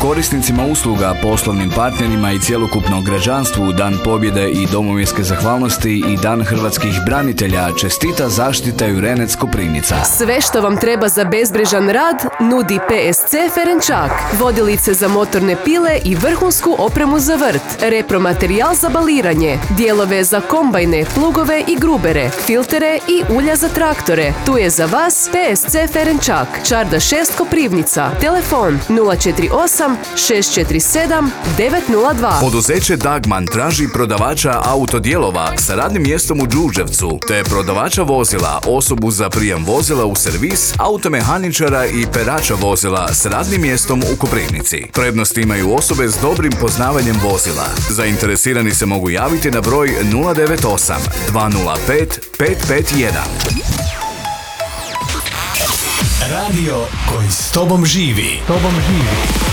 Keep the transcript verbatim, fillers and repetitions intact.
korisnicima usluga, poslovnim partnerima i cjelokupnom građanstvu Dan pobjede i domovinske zahvalnosti i Dan hrvatskih branitelja čestita Zaštita Jurenec Koprivnica. Sve što vam treba za bezbrižan rad nudi P S C Ferenčak. Vodilice za motorne pile i vrhunsku opremu za vrt. Repromaterijal za baliranje. Dijelove za kombajne, plugove i grubere. Filtere i ulja za traktore. Tu je za vas P S C Ferenčak. Čarda šest Koprivnica. Telefon nula četiri osam šest četiri sedam devet nula dva. Poduzeće Dagman traži prodavača autodijelova sa radnim mjestom u Đurđevcu, te prodavača vozila, osobu za prijem vozila u servis, automehaničara i perača vozila s radnim mjestom u Koprivnici. Prednost imaju osobe s dobrim poznavanjem vozila. Zainteresirani se mogu javiti na broj nula devet osam dva nula pet pet pet jedan. Radio koji s tobom živi. Tobom živi.